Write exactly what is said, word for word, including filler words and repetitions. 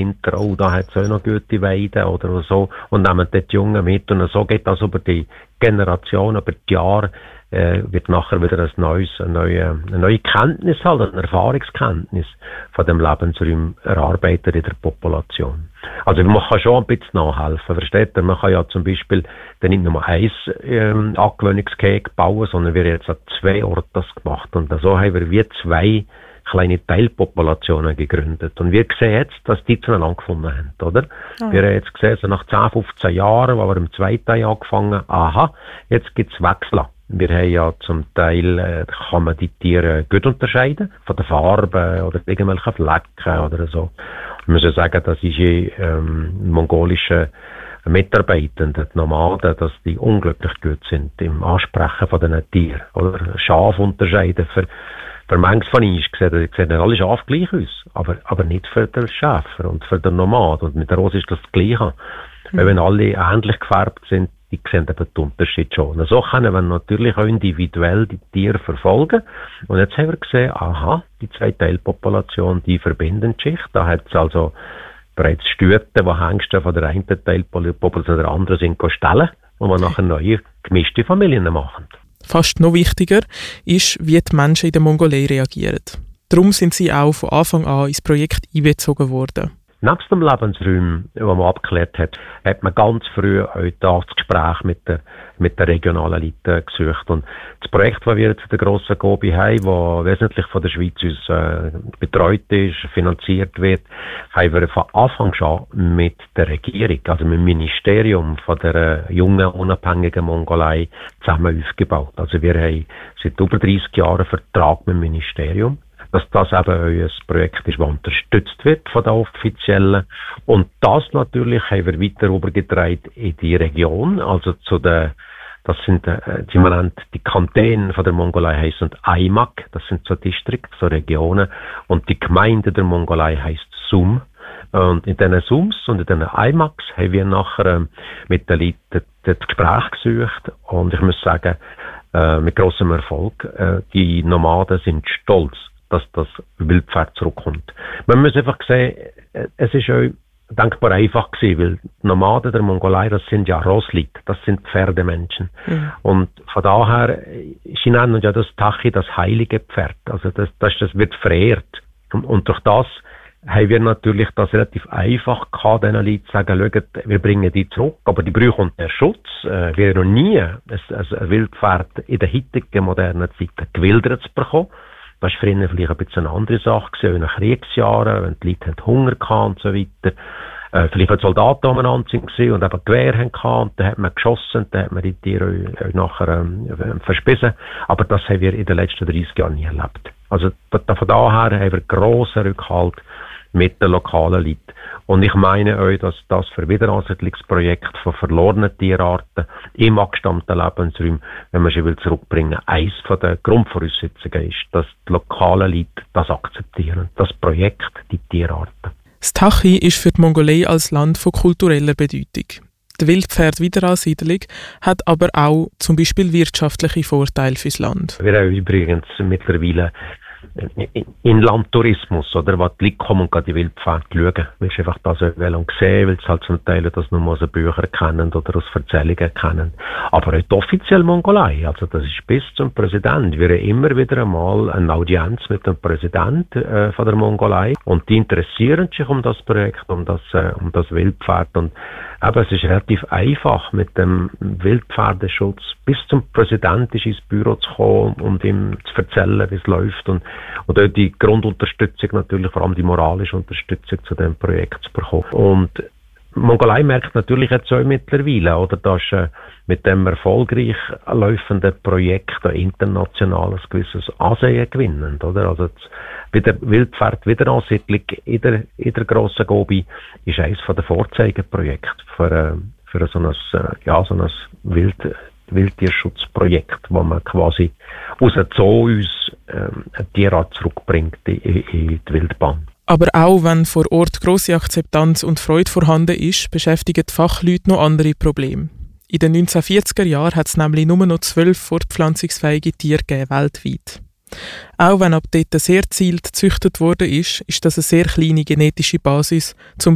Winter, oh, da hat es auch noch gute Weiden oder so, und nehmen dort die Jungen mit, und so geht das über die Generation, über die Jahre, äh, wird nachher wieder ein neues, eine neue, eine neue Kenntnis halt, eine Erfahrungskenntnis von dem Lebensraum erarbeitet in der Population. Also man kann schon ein bisschen nachhelfen, versteht ihr? Man kann ja zum Beispiel dann nicht nur ein ähm, Angewöhnungsgehege bauen, sondern wir haben jetzt an zwei Orten das gemacht, und so haben wir wie zwei kleine Teilpopulationen gegründet. Und wir sehen jetzt, dass die zueinander gefunden haben, oder? Oh. Wir haben jetzt gesehen, so nach zehn, fünfzehn Jahren, wo wir im zweiten Jahr angefangen, aha, jetzt gibt es Wechsel. Wir haben ja zum Teil, äh, kann man die Tiere gut unterscheiden, von der Farbe oder irgendwelchen Flecken oder so. Ich muss ja sagen, das ist die ähm, mongolischen Mitarbeitenden, die Nomaden, dass die unglaublich gut sind im Ansprechen von diesen Tieren. Oder Schaf unterscheiden. Für, für manches von ihnen sehen, sehen alle Schafe gleich aus, aber, aber nicht für den Schäfer und für den Nomad. Und mit der Rose ist das das Gleiche. Mhm. Weil wenn alle ähnlich gefärbt sind, die sehen eben den Unterschied schon. So können wir natürlich auch individuell die Tiere verfolgen. Und jetzt haben wir gesehen, aha, die zwei Teilpopulationen, die verbinden sich. Da hat es also bereits Stüten, die Hengste von der einen Teilpopulation der anderen sind, stellen und die nachher neue gemischte Familien machen. Fast noch wichtiger ist, wie die Menschen in der Mongolei reagieren. Darum sind sie auch von Anfang an ins Projekt einbezogen worden. Nebst dem Lebensraum, den man abgeklärt hat, hat man ganz früh auch das Gespräch mit der, mit der regionalen Leute gesucht. Und das Projekt, das wir jetzt in der grossen Gobi haben, das wesentlich von der Schweiz aus äh, betreut ist, finanziert wird, haben wir von Anfang an mit der Regierung, also mit dem Ministerium von der äh, jungen, unabhängigen Mongolei zusammen aufgebaut. Also wir haben seit über dreissig Jahren einen Vertrag mit dem Ministerium, dass das eben euer Projekt ist, das unterstützt wird von den Offiziellen. Und das natürlich haben wir weiter übergetragen in die Region, also zu den, das sind, äh, die man nennt, die Kantone von der Mongolei heissen I M A C, das sind so Distrikte, so Regionen, und die Gemeinde der Mongolei heisst Sum. Und in diesen Sums und in diesen I M A Cs haben wir nachher äh, mit den Leuten das Gespräch gesucht, und ich muss sagen, äh, mit grossem Erfolg, äh, die Nomaden sind stolz, dass das Wildpferd zurückkommt. Man muss einfach sehen, es ist auch denkbar einfach gewesen, weil die Nomaden der Mongolei, das sind ja Rossleute, das sind Pferdemenschen. Mhm. Und von daher, sie nennen ja das Tachi das heilige Pferd. Also das, das, das wird verehrt. Und, und durch das haben wir natürlich das relativ einfach gehabt, diesen Leuten zu sagen, schaut, wir bringen die zurück, aber die brauchen den Schutz. Äh, wir haben noch nie ein, ein Wildpferd in der heutigen modernen Zeit gewildert zu bekommen. Das war für ihn vielleicht ein bisschen eine andere Sache gewesen, in den Kriegsjahren, wenn die Leute Hunger hatten und so weiter. Äh, vielleicht die Soldaten umeinander waren und eben Gewehr hatten, und dann hat man geschossen, dann hat man die Tiere auch nachher ähm, verspissen. Aber das haben wir in den letzten dreissig Jahren nie erlebt. Also da, von daher haben wir grossen Rückhalt mit den lokalen Leuten. Und ich meine auch, dass das für Wiederansiedlungsprojekte von verlorenen Tierarten im angestammten Lebensraum, wenn man sie will zurückbringen, eins von den Grundvoraussetzungen ist, dass die lokalen Leute das akzeptieren. Das Projekt, die Tierarten. Das Tachi ist für die Mongolei als Land von kultureller Bedeutung. Die Wildpferd-Wiederansiedlung hat aber auch zum Beispiel wirtschaftliche Vorteile fürs Land. Wir haben übrigens mittlerweile Inlandtourismus, oder, wo die Leute kommen und die Wildpferde schauen. Weil sie einfach das sehen, weil sie halt zum Teil das nur aus den Büchern kennen oder aus Erzählungen kennen. Aber auch die offizielle Mongolei, also das ist bis zum Präsident. Wir haben immer wieder einmal eine Audienz mit dem Präsidenten äh, von der Mongolei, und die interessieren sich um das Projekt, um das, äh, um das Wildpferd. Und eben, es ist relativ einfach, mit dem Wildpferdeschutz bis zum Präsidenten ins Büro zu kommen und ihm zu erzählen, wie es läuft. Und Und auch die Grundunterstützung natürlich, vor allem die moralische Unterstützung zu diesem Projekt zu bekommen. Und Mongolei merkt natürlich jetzt auch mittlerweile, oder, dass äh, mit dem erfolgreich laufenden Projekt ein internationales gewisses Ansehen gewinnen, oder? Also das wieder Wildpferd-Wiederansiedlung in der, in der grossen Gobi ist eines der Vorzeigeprojekte für, äh, für so ein, äh, ja, so ein Wild Wildtierschutzprojekt, wo man quasi aus dem Zoo uns ähm, eine Tierart zurückbringt in, in die Wildbahn. Aber auch wenn vor Ort grosse Akzeptanz und Freude vorhanden ist, beschäftigen die Fachleute noch andere Probleme. In den neunzehnhundertvierziger Jahren hat es nämlich nur noch zwölf fortpflanzungsfähige Tiere gegeben, weltweit. Auch wenn ab dort sehr gezielt gezüchtet worden ist, ist das eine sehr kleine genetische Basis, um